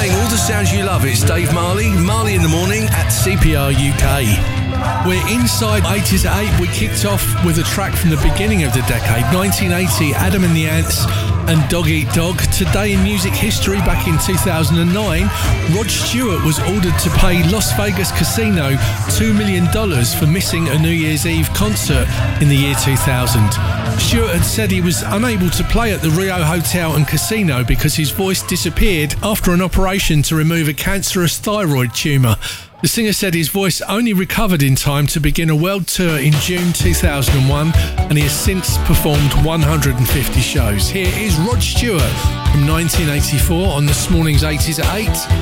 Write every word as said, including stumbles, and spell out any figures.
Playing all the sounds you love, it's Dave Marley, Marley in the Morning at C P R U K. We're inside eighties at eight. We kicked off with a track from the beginning of the decade, nineteen eighty, Adam and the Ants and Dog Eat Dog. Today in music history, back in two thousand nine, Rod Stewart was ordered to pay Las Vegas Casino two million dollars for missing a New Year's Eve concert in the year two thousand. Stewart had said he was unable to play at the Rio Hotel and Casino because his voice disappeared after an operation to remove a cancerous thyroid tumour. The singer said his voice only recovered in time to begin a world tour in June two thousand one, and he has since performed one hundred fifty shows. Here is Rod Stewart from nineteen eighty-four on this morning's eighties at eight.